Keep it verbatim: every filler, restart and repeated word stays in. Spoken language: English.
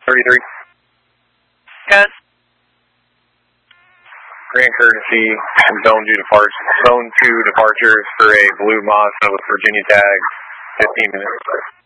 thirty-three. Good. Grand courtesy, zone two departures, zone two departures for a blue Mazda with Virginia tag, fifteen minutes.